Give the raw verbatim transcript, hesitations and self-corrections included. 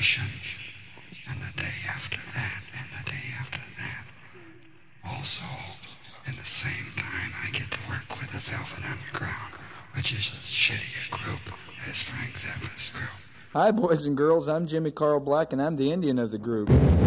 Nation, and the day after that, and the day after that. Also, in the same time, I get to work with the Velvet Underground, which is as shitty a group as Frank Zappa's group. Hi, boys and girls. I'm Jimmy Carl Black, and I'm the Indian of the group.